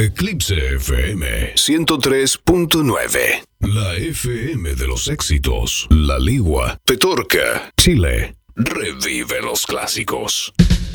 Eclipse FM 103.9. La FM de los éxitos. La Ligua, Petorca, Chile. Revive los clásicos.